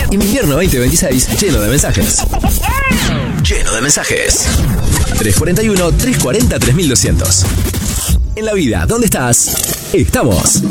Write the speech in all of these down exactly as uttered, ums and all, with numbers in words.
Invierno veinte veintiséis, lleno de mensajes. Lleno de mensajes. tres cuatro uno, tres cuatro cero, tres mil doscientos. En la vida, ¿dónde estás? Estamos.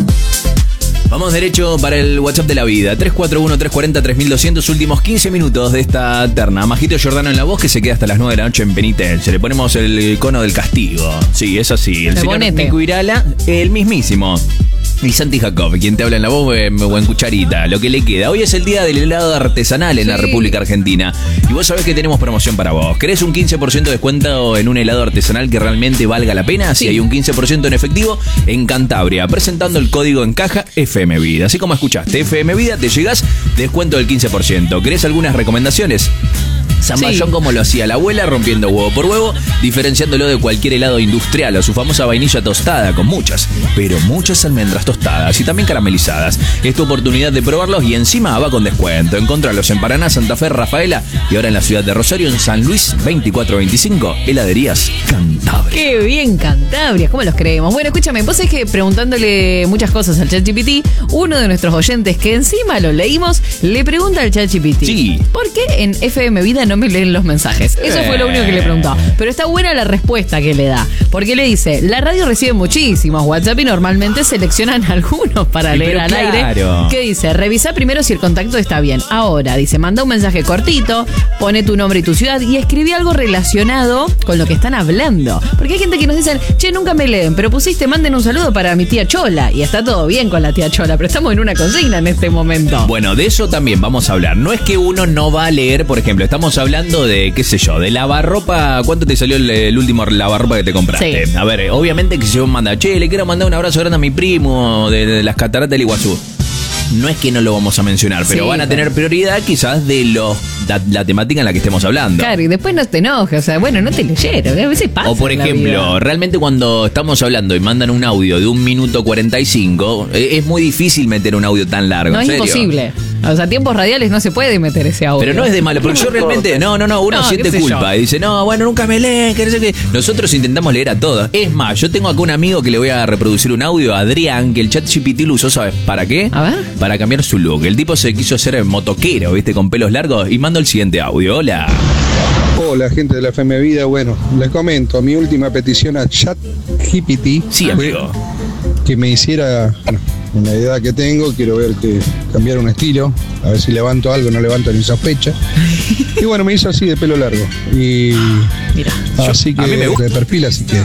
Vamos derecho para el WhatsApp de la vida. tres cuatro uno, tres cuatro cero, tres mil doscientos. Últimos quince minutos de esta terna. Majito Giordano en la voz, que se queda hasta las nueve de la noche en penitencia. Le ponemos el cono del castigo. Sí, es así. El, el señor Nico Irala, el mismísimo. Y Santi Jacob, quien te habla en la voz o en cucharita, lo que le queda. Hoy es el día del helado artesanal en sí. la República Argentina. Y vos sabés que tenemos promoción para vos. ¿Querés un quince por ciento de descuento en un helado artesanal que realmente valga la pena? Sí, sí hay un quince por ciento en efectivo en Cantabria, presentando el código en caja F M Vida. Así como escuchaste, F M Vida, te llegás, descuento del quince por ciento. ¿Querés algunas recomendaciones? Zamballón sí. como lo hacía la abuela, rompiendo huevo por huevo, diferenciándolo de cualquier helado industrial o su famosa vainilla tostada con muchas, pero muchas almendras tostadas y también caramelizadas. Es tu oportunidad de probarlos y encima va con descuento. Encontralos en Paraná, Santa Fe, Rafaela y ahora en la ciudad de Rosario, en San Luis veinticuatro veinticinco, Heladerías Cantabria. ¡Qué bien, Cantabria! ¿Cómo los creemos? Bueno, escúchame, vos es que preguntándole muchas cosas al ChatGPT, uno de nuestros oyentes que encima lo leímos, le pregunta al ChatGPT, sí. ¿por qué en F M Vida no me leen los mensajes? Eso fue lo único que le preguntó. Pero está buena la respuesta que le da. Porque le dice, la radio recibe muchísimos WhatsApp y normalmente seleccionan algunos para sí, leer al claro. aire. ¿Qué dice? Revisa primero si el contacto está bien. Ahora, dice, manda un mensaje cortito, pone tu nombre y tu ciudad y escribí algo relacionado con lo que están hablando. Porque hay gente que nos dice, che, nunca me leen, pero pusiste, manden un saludo para mi tía Chola. Y está todo bien con la tía Chola, pero estamos en una consigna en este momento. Bueno, de eso también vamos a hablar. No es que uno no va a leer, por ejemplo, estamos hablando de, qué sé yo, de lavarropa. ¿Cuánto te salió el, el último lavarropa que te compraste? Sí. A ver, obviamente que si vos mandas, che, le quiero mandar un abrazo grande a mi primo de, de las cataratas del Iguazú. No es que no lo vamos a mencionar, pero sí, van a tener prioridad quizás de los la, la temática en la que estemos hablando. Claro, y después no te enojes, o sea, bueno, no te leyeron, a veces pasa. O por ejemplo, realmente cuando estamos hablando y mandan un audio de un minuto cuarenta y cinco, es muy difícil meter un audio tan largo. No, ¿en es serio? Imposible. O sea, tiempos radiales no se puede meter ese audio. Pero no es de malo, porque yo realmente, no, no, no, uno no, siente culpa yo. Y dice, no, bueno, nunca me leen, que no sé qué. Nosotros intentamos leer a todos. Es más, yo tengo acá un amigo que le voy a reproducir un audio, Adrián, que el ChatGPT lo usó, ¿sabes para qué? A ver. Para cambiar su look. El tipo se quiso hacer motoquero, ¿viste? Con pelos largos. Y mando el siguiente audio. Hola. Hola, gente de la F M Vida. Bueno, les comento mi última petición a ChatGPT. Sí, amigo. Que me hiciera, bueno, una edad que tengo, quiero ver que cambiar un estilo, a ver si levanto algo, no levanto ni sospecha. Y bueno, me hizo así de pelo largo. Y mira, así yo, que de perfil, así que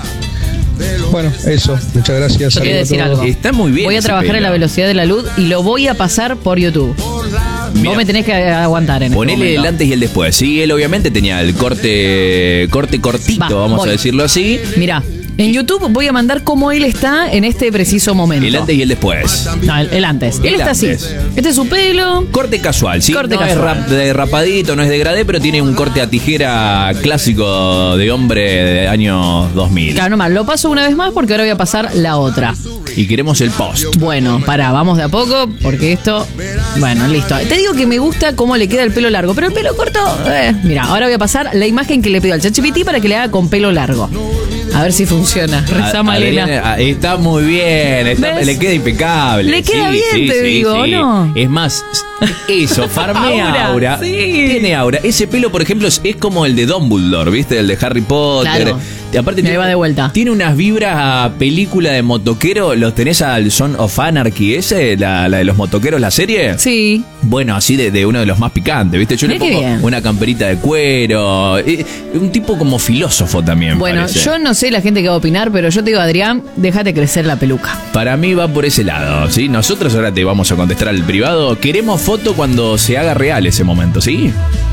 bueno, eso, muchas gracias. Yo quería decir algo. Está muy bien. Voy a trabajar pelo. en la velocidad de la luz y lo voy a pasar por YouTube. Mira, vos me tenés que aguantar en ponele este el antes y el después. Sí, él obviamente tenía el corte corte cortito, Va, vamos voy. a decirlo así. Mira, en YouTube voy a mandar cómo él está en este preciso momento. El antes y el después. No, el, el antes. El él está antes. así. Este es su pelo. Corte casual, ¿sí? Corte no casual. es rap, de rapadito, no es degradé, pero tiene un corte a tijera clásico de hombre de años dos mil. Claro, nomás, lo paso una vez más porque ahora voy a pasar la otra. Y queremos el post. Bueno, pará, vamos de a poco porque esto... Bueno, listo. Te digo que me gusta cómo le queda el pelo largo, pero el pelo corto... Eh, mira, ahora voy a pasar la imagen que le pido al ChatGPT para que le haga con pelo largo. A ver si funciona. Reza Malena. Está muy bien, está, le queda impecable. Le queda sí, bien, sí, te sí, digo, sí. ¿no? Es más, eso, farmea aura. aura. Sí. Tiene aura. Ese pelo, por ejemplo, es, es como el de Dumbledore, ¿viste? El de Harry Potter. Claro. Y aparte me tiene, va de vuelta. Tiene unas vibras a película de motoquero. ¿Los tenés al Son of Anarchy ese? La, la de los motoqueros, la serie. Sí. Bueno, así de, de uno de los más picantes, ¿viste? Yo Mirá le pongo una camperita de cuero. Eh, un tipo como filósofo también. Bueno, parece. yo no sé la gente que va a opinar, pero yo te digo, Adrián, déjate crecer la peluca. Para mí va por ese lado, ¿sí? Nosotros ahora te vamos a contestar al privado. Queremos foto cuando se haga real ese momento, ¿sí?